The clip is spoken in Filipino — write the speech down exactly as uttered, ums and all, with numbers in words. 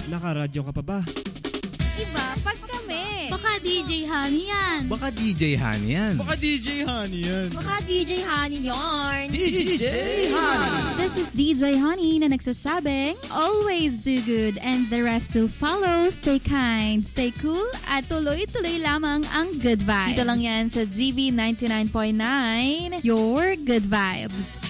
Nakaradyo ka pa ba? Iba, pag kami. Baka D J Honey yan. Baka D J Honey yan. Baka D J Honey yan. Baka D J Honey yarn. D J Honey. This is D J Honey na nagsasabing, always do good and the rest will follow. Stay kind, stay cool, at tuloy-tuloy lamang ang good vibes. Dito lang yan sa G V ninety-nine point nine, your good vibes.